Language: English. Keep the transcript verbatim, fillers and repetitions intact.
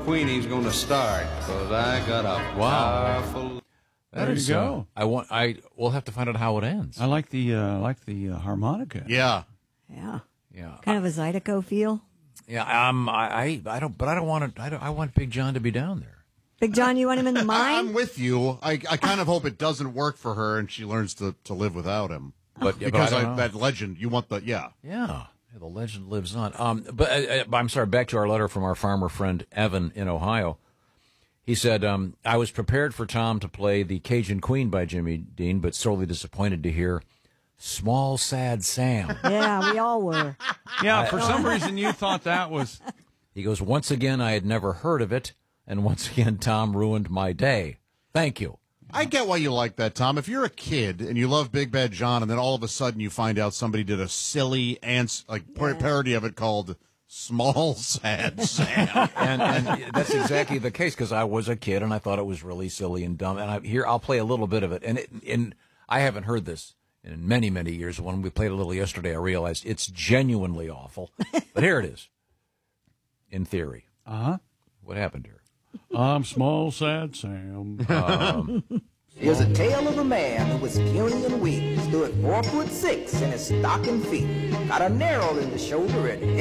Queenie's gonna start, because I got a Wow. powerful... That There is, you uh, go. I want. I we'll have to find out how it ends. I like the uh, like the uh, harmonica. Yeah. Yeah. Yeah. Kind of a Zydeco feel. Yeah. Um. I. I, I don't. But I don't want to. I don't. I want Big John to be down there. Big John, you want him in the I, mine? I'm with you. I, I kind of hope it doesn't work for her and she learns to, to live without him. But yeah, Because but I I don't know. that legend, you want the, yeah. Yeah. Yeah, the legend lives on. Um. But uh, uh, I'm sorry. Back to our letter from our farmer friend Evan in Ohio. He said, um, I was prepared for Tom to play the Cajun Queen by Jimmy Dean, but sorely disappointed to hear Small Sad Sam. Yeah, we all were. Yeah, for some reason you thought that was... He goes, once again, I had never heard of it, and once again, Tom ruined my day. Thank you. I get why you like that, Tom. If you're a kid and you love Big Bad John and then all of a sudden you find out somebody did a silly ants, like par- parody of it called Small Sad Sam. And, and that's exactly the case, because I was a kid and I thought it was really silly and dumb. And I, here, I'll play a little bit of it. And, it, and I haven't heard this in many, many years. When we played a little yesterday, I realized it's genuinely awful. But here it is, in theory. Uh-huh. What happened here? I'm Small Sad Sam. Um, Here's a tale of a man who was puny and weak, stood four foot six in his stocking feet, got a narrow in the shoulder and